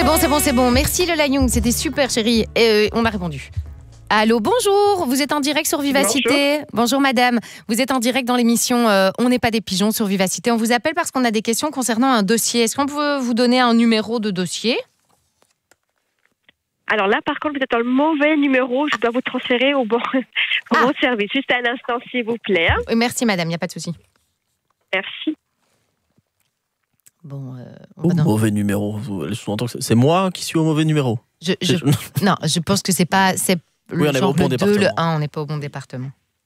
c'est bon. Merci Lola Young, c'était super chérie. On m'a répondu. Allô, bonjour, vous êtes en direct sur Vivacité. Bonjour madame, vous êtes en direct dans l'émission On n'est pas des pigeons sur Vivacité. On vous appelle parce qu'on a des questions concernant un dossier. Est-ce qu'on peut vous donner un numéro de dossier ? Alors là, par contre, vous êtes dans le mauvais numéro. Je dois vous transférer au bon service. Juste un instant, s'il vous plaît. Merci madame, il n'y a pas de souci. Merci. Bon, mauvais numéro. C'est moi qui suis au mauvais numéro. Non, je pense que c'est pas... Oui, on est au bon département. Le 1, on n'est pas au bon département.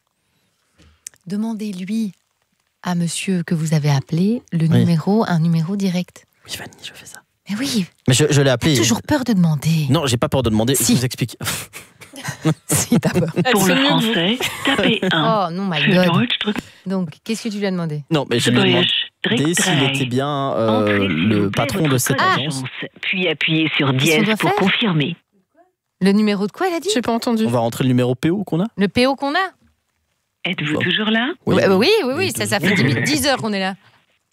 Demandez-lui à monsieur que vous avez appelé un numéro direct. Oui, Fanny, je fais ça. Mais oui. Mais je l'ai appelé. T'as toujours peur de demander. Non, j'ai pas peur de demander. Si. Je vous explique. Si, t'as peur. Pour le français, tapez 1. Oh non, my God. Donc, qu'est-ce que tu lui as demandé ? Non, mais je lui ai demandé s'il était bien le patron de cette agence. Puis appuyez sur dièse pour confirmer. Le numéro de quoi, elle a dit ? J'ai pas entendu. On va rentrer le numéro PO qu'on a ? Le PO qu'on a ? Êtes-vous toujours là ? Oui, ça fait 10 heures qu'on est là.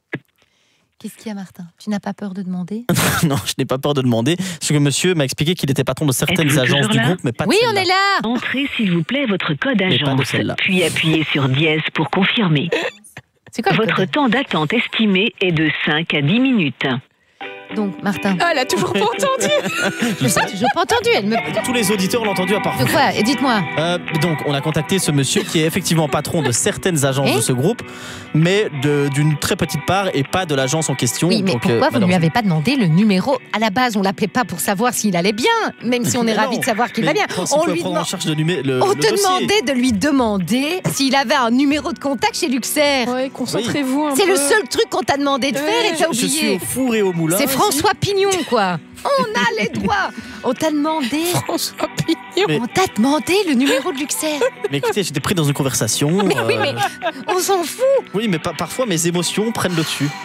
Qu'est-ce qu'il y a, Martin ? Tu n'as pas peur de demander ? Non, je n'ai pas peur de demander. Parce que monsieur m'a expliqué qu'il était patron de certaines agences du groupe, mais pas de celle-là. Oui, on est là ! Entrez, s'il vous plaît, votre code agence. Puis appuyez sur dièse pour confirmer. C'est quoi votre temps d'attente estimé est de 5 à 10 minutes. Donc, Martin. Ah, elle a toujours pas entendu. Je sais, toujours pas entendu. Tous les auditeurs l'ont entendu à part vous. De quoi ? Et dites-moi. Donc, on a contacté ce monsieur qui est effectivement patron de certaines agences de ce groupe, mais d'une très petite part et pas de l'agence en question. Oui, mais pourquoi vous ne lui avez pas demandé le numéro ? À la base, on l'appelait pas pour savoir s'il allait bien, même si on est ravis de savoir qu'il va bien. On lui demandait de lui demander s'il avait un numéro de contact chez Luxair. Ouais, concentrez-vous un peu. C'est le seul truc qu'on t'a demandé de faire et t'as oublié. Je suis au four et au moulin. C'est François Pignon, quoi. On a les droits. On t'a demandé. François Pignon. On t'a demandé le numéro de Luxair. Mais écoutez, j'étais pris dans une conversation. Mais oui, mais on s'en fout. Oui, mais parfois mes émotions prennent le dessus.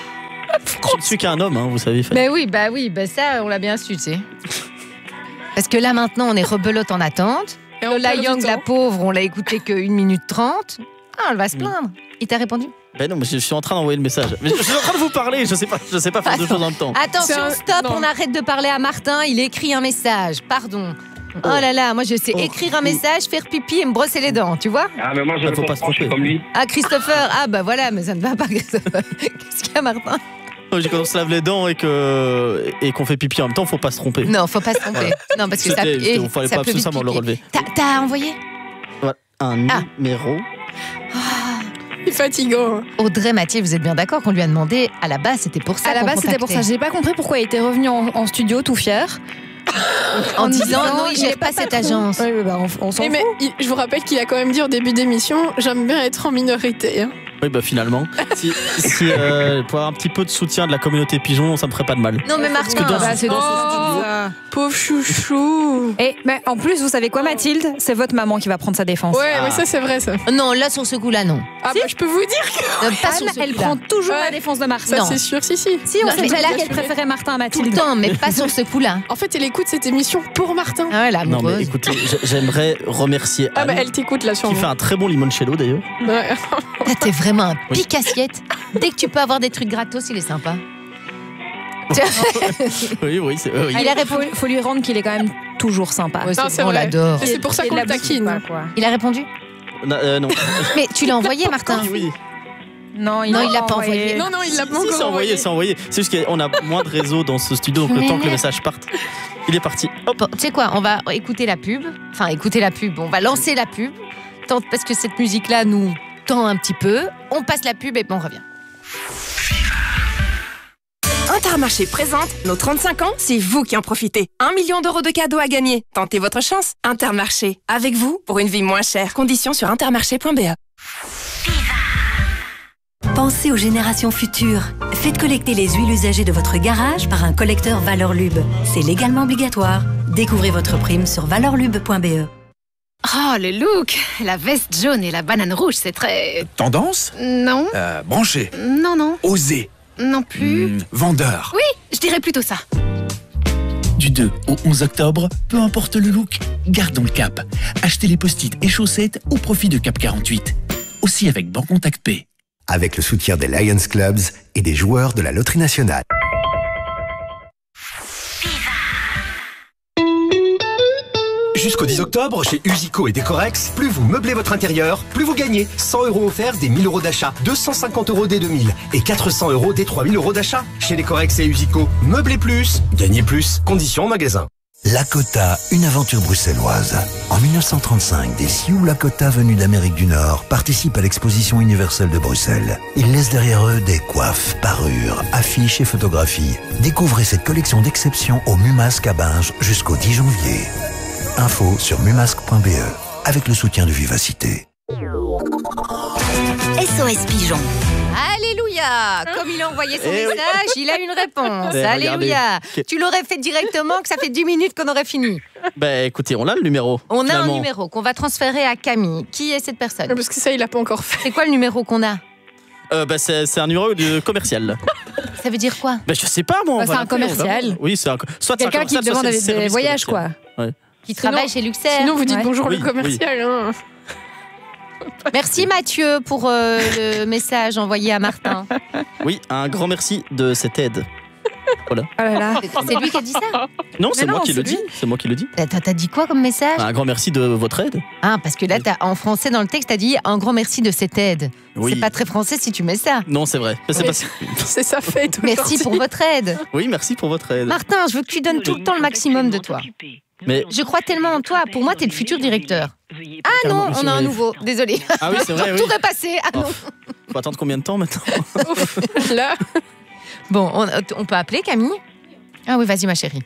Je ne suis qu'un homme, hein, vous savez. Mais oui, ça, on l'a bien su, tu sais. Parce que là, maintenant, on est rebelote en attente. Lola Young, la pauvre, on l'a écouté que 1 minute 30. Ah, elle va se plaindre. Il t'a répondu ? Ben non, mais je suis en train d'envoyer le message. Mais je suis en train de vous parler, je sais pas faire deux choses en même temps. Attention, stop, on arrête de parler à Martin, il écrit un message, pardon. Oh là là, moi je sais écrire un message, faire pipi et me brosser les dents, tu vois ? Ah mais moi je ne faut pas se tromper comme lui. Ah Christopher, ah bah voilà, mais ça ne va pas Christopher. Qu'est-ce qu'il y a Martin ? Quand on se lave les dents et qu'on fait pipi en même temps, faut pas se tromper. Non, faut pas se tromper. Voilà. Non, parce que ça il fallait pas absolument le relever. T'as envoyé ? Voilà, un numéro. C'est fatigant. Audrey Mathieu, vous êtes bien d'accord qu'on lui a demandé, à la base c'était pour ça. À la base c'était pour ça. J'ai pas compris pourquoi il était revenu en studio tout fier. En disant non, il gère pas cette agence. Oui, bah, on s'en fout. Mais je vous rappelle qu'il a quand même dit au début d'émission, j'aime bien être en minorité. Hein. Oui, bah finalement, si pour avoir un petit peu de soutien de la communauté pigeon, ça me ferait pas de mal. Non mais Martin, c'est dans ce studio. Pauvre chouchou. Mais en plus, vous savez quoi, Mathilde ? C'est votre maman qui va prendre sa défense. Ouais, mais ça c'est vrai ça. Non, là sur ce coup-là, non. Ah bah je peux vous dire que Anne, elle prend toujours la défense de Martin. Ça c'est sûr, si. Si, on sait déjà qu'elle préférait Martin à Mathilde. Tout le temps, mais pas sur ce coup-là. En fait, elle écoute cette émission pour Martin. Ah ouais, la non mais écoutez, j'aimerais remercier Anne. Ah bah elle t'écoute là sur qui fait un très bon limoncello d'ailleurs. Ouais. Là, t'es vraiment un pique-assiette. Dès que tu peux avoir des trucs gratos, il est sympa. Oui. Il a répondu. Faut lui rendre qu'il est quand même toujours sympa. Ouais, on l'adore. C'est pour ça qu'on le taquine. Il a répondu ? Non. Mais tu l'as envoyé, Martin ? Oui. Non, il l'a pas envoyé. Non, il l'a pas encore envoyé. C'est envoyé. C'est juste qu'on a moins de réseau dans ce studio, donc le temps que le message parte, il est parti. Bon, tu sais quoi ? On va écouter la pub. Enfin, écouter la pub. On va lancer la pub. Parce que cette musique-là nous tend un petit peu. On passe la pub et on revient. Intermarché présente nos 35 ans, c'est vous qui en profitez. 1 million d'euros de cadeaux à gagner. Tentez votre chance. Intermarché, avec vous pour une vie moins chère. Conditions sur intermarché.be. Pensez aux générations futures. Faites collecter les huiles usagées de votre garage par un collecteur Valorlube. C'est légalement obligatoire. Découvrez votre prime sur valorlube.be. Oh, le look! La veste jaune et la banane rouge, c'est très... Tendance? Non. Branché? Non. Osé? Non plus. Vendeur? Oui, je dirais plutôt ça. Du 2 au 11 octobre, peu importe le look, gardons le cap. Achetez les post-it et chaussettes au profit de Cap 48. Aussi avec Bancontact Pay. Avec le soutien des Lions Clubs et des joueurs de la Loterie Nationale. Jusqu'au 10 octobre, chez Usico et Décorex, plus vous meublez votre intérieur, plus vous gagnez. 100 € offerts dès 1000 € d'achat, 250 € dès 2000 et 400 € dès 3000 € d'achat. Chez Décorex et Usico, meublez plus, gagnez plus. Conditions en magasin. Lakota, une aventure bruxelloise. En 1935, des Sioux Lakota venus d'Amérique du Nord participent à l'exposition universelle de Bruxelles. Ils laissent derrière eux des coiffes, parures, affiches et photographies. Découvrez cette collection d'exception au Mumasque à Binge jusqu'au 10 janvier. Info sur mumasque.be avec le soutien de Vivacité. SOS Pigeon. Alléluia! Comme il a envoyé son message, il a une réponse. Alléluia! Tu l'aurais fait directement, que ça fait 10 minutes qu'on aurait fini. Ben écoutez, on a le numéro. On a un numéro qu'on va transférer à Camille. Qui est cette personne? Parce que ça, il l'a pas encore fait. C'est quoi le numéro qu'on a? C'est un numéro commercial. Ça veut dire quoi? Je sais pas moi. C'est un commercial. Oui, c'est soit quelqu'un qui demande des voyages quoi. Ouais. Qui travaille chez Luxair. Sinon vous dites bonjour le commercial. Hein. Merci Mathieu pour le message envoyé à Martin. Oui, un grand merci de cette aide. Voilà. Oh là là. C'est lui qui a dit ça? Non, c'est moi qui le dis. C'est moi qui le dis. T'as dit quoi comme message? Un grand merci de votre aide. Ah, parce que là, en français, dans le texte, t'as dit un grand merci de cette aide. Oui. C'est pas très français si tu mets ça. Non, c'est vrai. C'est sa fête. Merci pour votre aide. Oui, merci pour votre aide. Martin, je veux que tu donnes tout le temps le maximum de toi. Mais je crois tellement en toi. Pour moi, t'es le futur directeur. Ah non, on a un nouveau. Désolé. Ah oui, c'est vrai. Tout est passé. Ah non. Faut attendre combien de temps maintenant? Là. Bon, on peut appeler Camille? Ah oui, vas-y ma chérie.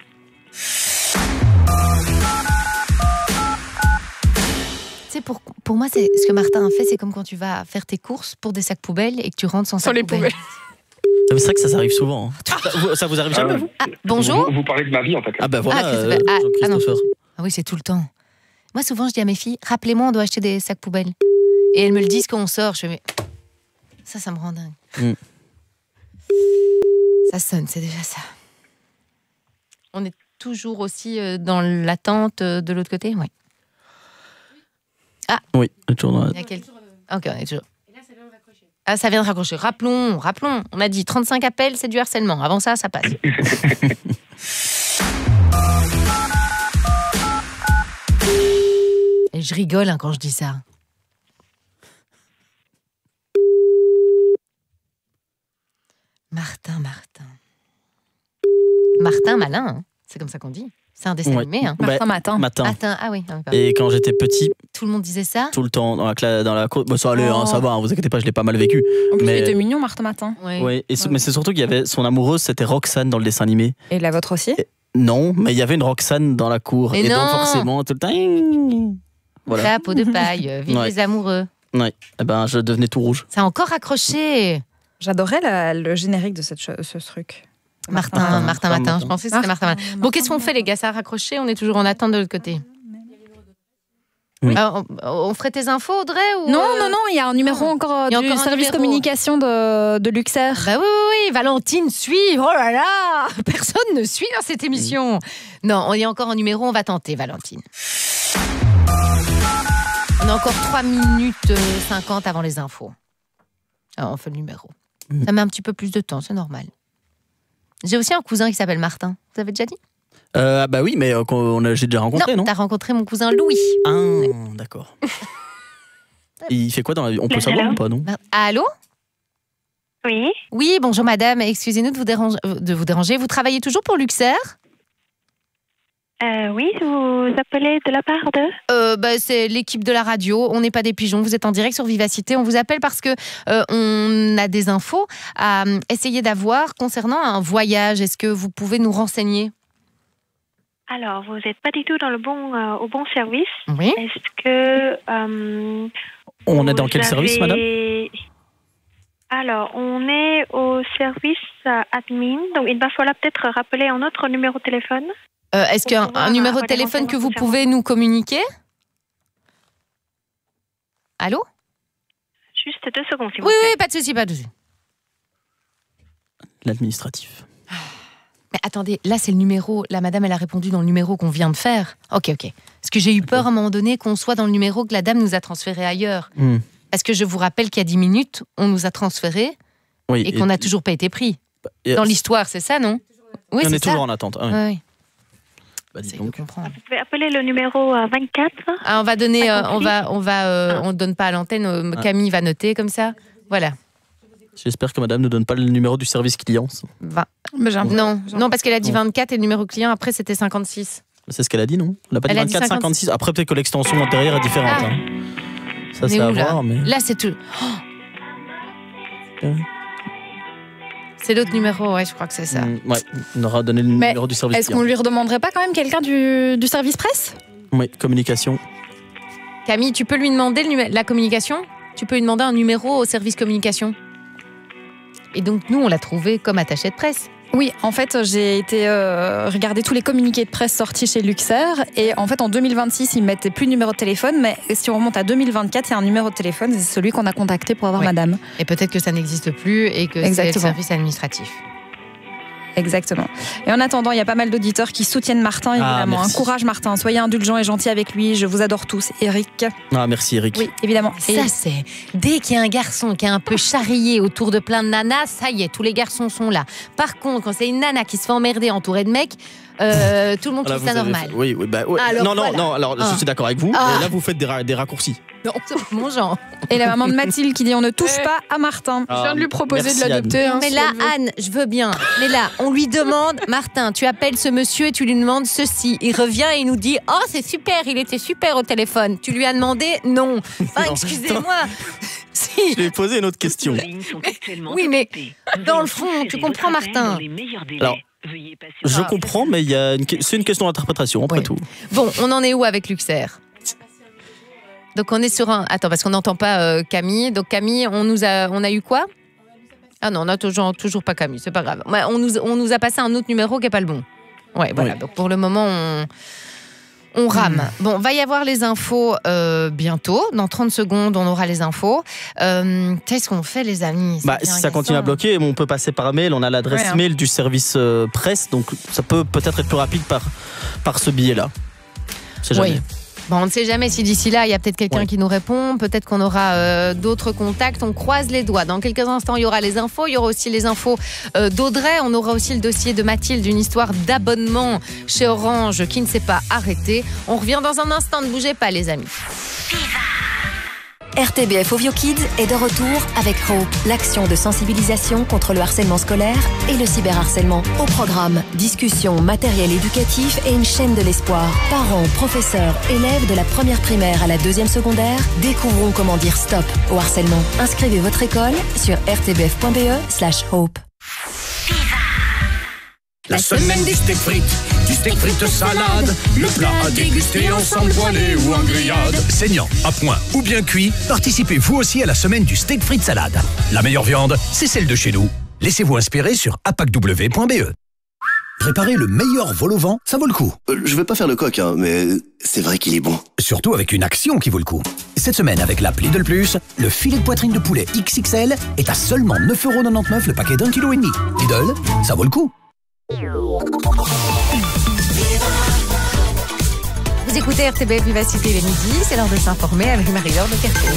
Tu sais, pour moi, c'est ce que Martin a fait, c'est comme quand tu vas faire tes courses pour des sacs poubelles et que tu rentres sans sac poubelle. C'est vrai que ça arrive souvent. Ça vous arrive jamais, vous? Bonjour. Vous parlez de ma vie, en fait. Ah ben voilà, Christopher. Ah oui, c'est tout le temps. Moi, souvent, je dis à mes filles, rappelez-moi, on doit acheter des sacs poubelles. Et elles me le disent quand on sort. Je fais, mais ça me rend dingue. Ça sonne, c'est déjà ça. On est toujours aussi dans l'attente de l'autre côté? Oui. Ah. Oui, on est toujours dans la... Ok, on est toujours... Ah, ça vient de raccrocher. Rappelons. On a dit 35 appels, c'est du harcèlement. Avant ça, ça passe. Et je rigole quand je dis ça. Martin malin, hein. C'est comme ça qu'on dit. C'est un dessin animé. Hein. Matin. Ah oui. Et quand j'étais petit... Tout le monde disait ça? Tout le temps, dans la cour. Ça allait, ça va, vous inquiétez pas, je l'ai pas mal vécu. En plus, il était mignon, Martin Matin. Oui. Mais c'est surtout qu'il y avait son amoureuse, c'était Roxane dans le dessin animé. Et la vôtre aussi? Non, mais il y avait une Roxane dans la cour. Et donc forcément, tout le temps... Voilà. La peau de paille, vive les amoureux. Oui, je devenais tout rouge. Ça a encore accroché. J'adorais le générique de ce truc. Martin Matin. Je pensais que c'était Martin Matin. Bon, qu'est-ce qu'on fait, les gars? Ça a raccroché, on est toujours en attente de l'autre côté. Oui. On ferait tes infos, Audrey ou Non, il y a un numéro encore du service communication de Luxair. Bah oui, Valentine suit. Oh là là, personne ne suit dans cette émission. Non, on y a encore un numéro, on va tenter, Valentine. On a encore 3 minutes 50 avant les infos. Alors, on fait le numéro. Ça met un petit peu plus de temps, c'est normal. J'ai aussi un cousin qui s'appelle Martin. Vous avez déjà dit? Bah oui, mais j'ai déjà rencontré, non? T'as rencontré mon cousin Louis. Ah, d'accord. Il fait quoi dans la vie? On peut savoir ou pas, non? Allô? Oui. Oui, bonjour madame. Excusez-nous de vous déranger. Vous travaillez toujours pour Luxair? Oui, vous appelez de la part de c'est l'équipe de la radio. On n'est pas des pigeons. Vous êtes en direct sur Vivacité. On vous appelle parce que on a des infos à essayer d'avoir concernant un voyage. Est-ce que vous pouvez nous renseigner? Alors, vous n'êtes pas du tout au bon service. Oui. Est-ce que on est dans quel service, madame? Alors, on est au service admin. Donc, il va falloir peut-être rappeler un autre numéro de téléphone. Est-ce qu'il y a un numéro de téléphone que vous pouvez nous communiquer? Allô? Juste 2 secondes, s'il vous plaît. Oui, pas de souci, pas de souci. L'administratif. Mais attendez, là c'est le numéro. La madame, elle a répondu dans le numéro qu'on vient de faire. Ok. Parce que j'ai eu peur à un moment donné qu'on soit dans le numéro que la dame nous a transféré ailleurs. Parce que je vous rappelle qu'il y a 10 minutes, on nous a transféré et qu'on n'a toujours pas été pris. Dans l'histoire, c'est ça, non? Oui, on est toujours en attente. Oui. Vous pouvez appeler le numéro 24. On va donner, on donne pas à l'antenne. Camille va noter comme ça. Voilà. J'espère que madame ne donne pas le numéro du service client. Non, parce qu'elle a dit 24 et le numéro client, après, c'était 56. C'est ce qu'elle a dit, non? On n'a pas dit 24, 56. Après, peut-être que l'extension antérieure est différente. Ça, c'est à voir. Mais... Là, c'est tout. C'est l'autre numéro, je crois que c'est ça. On aura donné le numéro du service client. Est-ce qu'on lui redemanderait pas quand même quelqu'un du service presse? Oui, communication. Camille, tu peux lui demander la communication? Tu peux lui demander un numéro au service communication? Et donc, nous, on l'a trouvé comme attaché de presse. Oui, en fait, j'ai été regarder tous les communiqués de presse sortis chez Luxair. Et en fait, en 2026, ils mettaient plus de numéro de téléphone. Mais si on remonte à 2024, il y a un numéro de téléphone. C'est celui qu'on a contacté pour avoir madame. Et peut-être que ça n'existe plus et que c'est le service administratif. Exactement. Et en attendant, il y a pas mal d'auditeurs qui soutiennent Martin, évidemment. Courage, Martin. Soyez indulgents et gentils avec lui. Je vous adore tous. Eric. Merci, Eric. Oui, évidemment. Ça, c'est... Dès qu'il y a un garçon qui est un peu charrié autour de plein de nanas, ça y est, tous les garçons sont là. Par contre, quand c'est une nana qui se fait emmerder entourée de mecs, tout le monde trouve ça normal. Oui. Alors, non. Alors, je suis d'accord avec vous. Là, vous faites des raccourcis. Non, c'est mon genre. Et la maman de Mathilde qui dit on ne touche pas à Martin. Je viens de lui proposer de l'adopter. Mais là, Anne, je veux bien. Mais là, on lui demande, Martin, tu appelles ce monsieur et tu lui demandes ceci. Il revient et il nous dit, oh, c'est super, il était super au téléphone. Tu lui as demandé, non. Excusez-moi. Si. Je lui ai posé une autre question. Oui, mais dans le fond, tu comprends, Martin. Alors, je comprends, mais c'est une question d'interprétation, après tout. Bon, on en est où avec Luxair? Donc on est sur un... Attends, parce qu'on n'entend pas Camille. Donc Camille, on a eu quoi? Ah non, on n'a toujours pas Camille, c'est pas grave. On nous a passé un autre numéro qui n'est pas le bon. Ouais, voilà. Oui. Donc pour le moment, on rame. Bon, va y avoir les infos bientôt. Dans 30 secondes, on aura les infos. Qu'est-ce qu'on fait, les amis? Si ça continue à bloquer, on peut passer par mail. On a l'adresse mail du service presse. Donc ça peut peut-être être plus rapide par ce billet-là. C'est jamais. Oui. Bon, on ne sait jamais si d'ici là, il y a peut-être quelqu'un qui nous répond. Peut-être qu'on aura d'autres contacts. On croise les doigts. Dans quelques instants, il y aura les infos. Il y aura aussi les infos d'Audrey. On aura aussi le dossier de Mathilde, une histoire d'abonnement chez Orange qui ne s'est pas arrêtée. On revient dans un instant. Ne bougez pas, les amis. RTBF Ovio Kids est de retour avec Hope, l'action de sensibilisation contre le harcèlement scolaire et le cyberharcèlement. Au programme, discussion, matériel éducatif et une chaîne de l'espoir. Parents, professeurs, élèves de la première primaire à la deuxième secondaire, découvrons comment dire stop au harcèlement. Inscrivez votre école sur rtbf.be/hope. La semaine des steaks frites salade, le plat à déguster ensemble poêlé ou en grillade. Saignant, à point ou bien cuit, participez vous aussi à la semaine du steak frites salade. La meilleure viande, c'est celle de chez nous. Laissez-vous inspirer sur apacw.be. Préparer le meilleur vol au vent, ça vaut le coup. Je vais pas faire le coq, mais c'est vrai qu'il est bon. Surtout avec une action qui vaut le coup. Cette semaine, avec l'app Lidl Plus, le filet de poitrine de poulet XXL est à seulement 9,99€ le paquet d'1,5 kg. Lidl, ça vaut le coup. Vous écoutez RTBF Vivacité, il est midi, c'est l'heure de s'informer avec Marie-Laure de Kersauzon.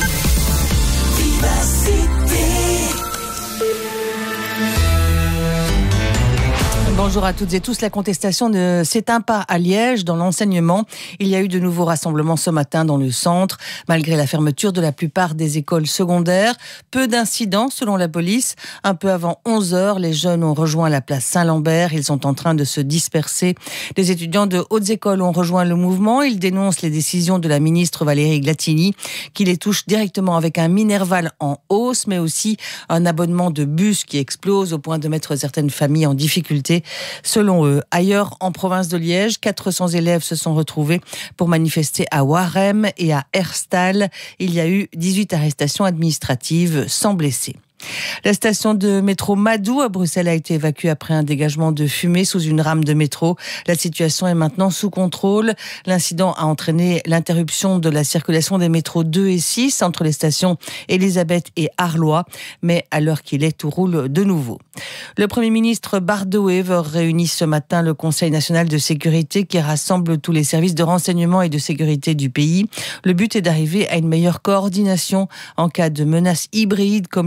Bonjour à toutes et tous. La contestation ne s'éteint pas à Liège. Dans l'enseignement, il y a eu de nouveaux rassemblements ce matin dans le centre. Malgré la fermeture de la plupart des écoles secondaires, peu d'incidents selon la police. Un peu avant 11h, les jeunes ont rejoint la place Saint-Lambert. Ils sont en train de se disperser. Les étudiants de hautes écoles ont rejoint le mouvement. Ils dénoncent les décisions de la ministre Valérie Glatini qui les touche directement avec un Minerval en hausse, mais aussi un abonnement de bus qui explose au point de mettre certaines familles en difficulté. Selon eux, ailleurs en province de Liège, 400 élèves se sont retrouvés pour manifester à Warem et à Herstal. Il y a eu 18 arrestations administratives sans blessés. La station de métro Madou à Bruxelles a été évacuée après un dégagement de fumée sous une rame de métro. La situation est maintenant sous contrôle. L'incident a entraîné l'interruption de la circulation des métros 2 et 6 entre les stations Elisabeth et Arlois. Mais à l'heure qu'il est, tout roule de nouveau. Le Premier ministre Bardouet réunit ce matin le Conseil national de sécurité qui rassemble tous les services de renseignement et de sécurité du pays. Le but est d'arriver à une meilleure coordination en cas de menaces hybrides comme les survols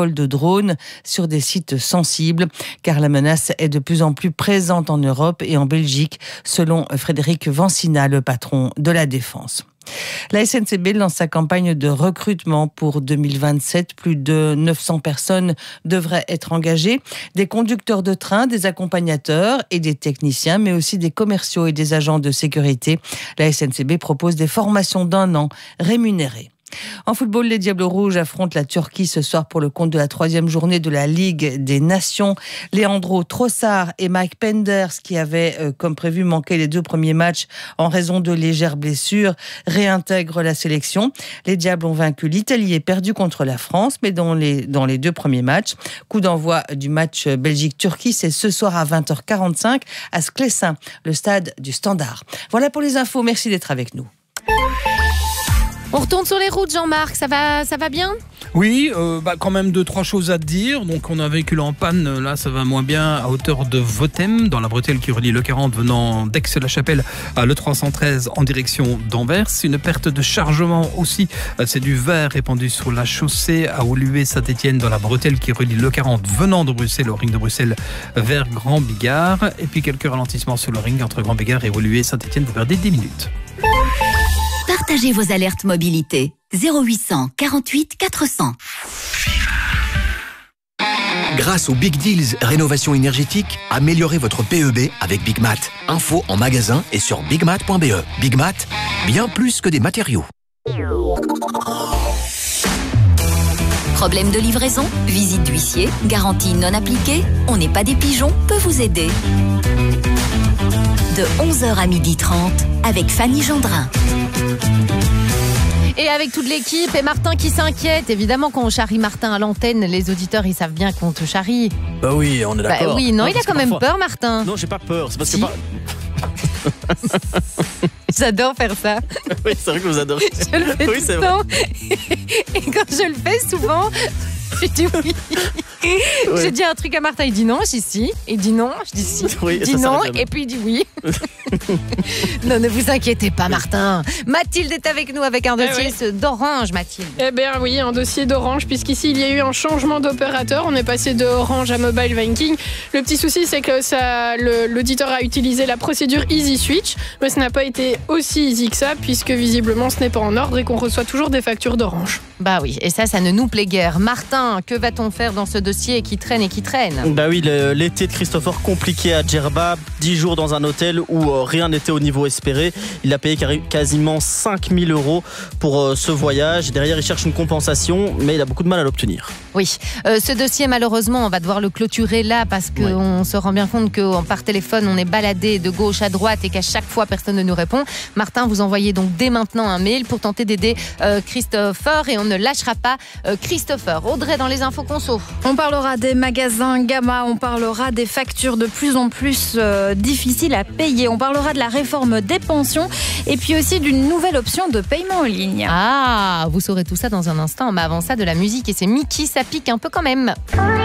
vols de drones sur des sites sensibles, car la menace est de plus en plus présente en Europe et en Belgique, selon Frédéric Vancina, le patron de la Défense. La SNCB lance sa campagne de recrutement pour 2027. Plus de 900 personnes devraient être engagées. Des conducteurs de train, des accompagnateurs et des techniciens, mais aussi des commerciaux et des agents de sécurité. La SNCB propose des formations d'1 an rémunérées. En football, les Diables Rouges affrontent la Turquie ce soir pour le compte de la 3e journée de la Ligue des Nations. Leandro Trossard et Mike Penders, qui avaient, comme prévu, manqué les 2 premiers matchs en raison de légères blessures, réintègrent la sélection. Les Diables ont vaincu l'Italie et perdu contre la France, mais dans les 2 premiers matchs. Coup d'envoi du match Belgique-Turquie, c'est ce soir à 20h45 à Sclessin, le stade du Standard. Voilà pour les infos, merci d'être avec nous. On retourne sur les routes, Jean-Marc, ça va bien ? Oui, quand même 2-3 choses à dire. Donc on a un véhicule en panne, là ça va moins bien à hauteur de Votem, dans la bretelle qui relie le 40 venant d'Aix-la-Chapelle à le 313 en direction d'Anvers. Une perte de chargement aussi, c'est du verre répandu sur la chaussée à Oluet-Saint-Étienne dans la bretelle qui relie le 40 venant de Bruxelles au ring de Bruxelles vers Grand-Bigard. Et puis quelques ralentissements sur le ring entre Grand-Bigard et Oluet-Saint-Étienne, vous perdez 10 minutes. Partagez vos alertes mobilité. 0800 48 400. Grâce aux Big Deals Rénovation énergétique, améliorez votre PEB avec Big Mat. Info en magasin et sur bigmat.be. Big Mat, bien plus que des matériaux. Problème de livraison, visite d'huissier, garantie non appliquée, on n'est pas des pigeons, peut vous aider. De 11h à 12h30 avec Fanny Gendrin. Et avec toute l'équipe et Martin qui s'inquiète. Évidemment, quand on charrie Martin à l'antenne, les auditeurs, ils savent bien qu'on te charrie. Bah oui, on est d'accord. Bah oui, non, il a quand même peur, Martin. Non, j'ai pas peur. C'est parce si. que... J'adore faire ça. Oui, c'est vrai que vous adorez. Je le fais oui, tout c'est le vrai. temps. Et quand je le fais, souvent, je dis oui. Oui. Je dis un truc à Martin, il dit non, je dis si. Il dit non, je dis si. Oui, il dit non, et puis il dit oui. Non, ne vous inquiétez pas, Martin. Mathilde est avec nous avec un dossier d'Orange, Mathilde. Eh bien oui, un dossier d'Orange, puisqu'ici il y a eu un changement d'opérateur. On est passé de Orange à Mobile Banking. Le petit souci, c'est que l'auditeur a utilisé la procédure Easy Switch, mais ce n'a pas été aussi easy que ça, puisque visiblement ce n'est pas en ordre et qu'on reçoit toujours des factures d'Orange. Bah oui, et ça ne nous plaît guère. Martin, que va-t-on faire dans ce dossier qui traîne et qui traîne ? Bah oui, l'été de Christopher compliqué à Djerba, 10 jours dans un hôtel où rien n'était au niveau espéré. Il a payé quasiment 5 000 € pour ce voyage. Derrière, il cherche une compensation, mais il a beaucoup de mal à l'obtenir. Oui, ce dossier, malheureusement, on va devoir le clôturer là parce qu'on se rend bien compte que par téléphone, on est baladé de gauche à droite et qu'à chaque fois, personne ne nous répond. Martin, vous envoyez donc dès maintenant un mail pour tenter d'aider Christopher et on ne lâchera pas Christopher. Audrey, dans les infos conso. On parlera des magasins Gamma, on parlera des factures de plus en plus difficiles à payer, on parlera de la réforme des pensions et puis aussi d'une nouvelle option de paiement en ligne. Ah, vous saurez tout ça dans un instant, mais avant ça, de la musique et c'est Mickey, ça pique un peu quand même.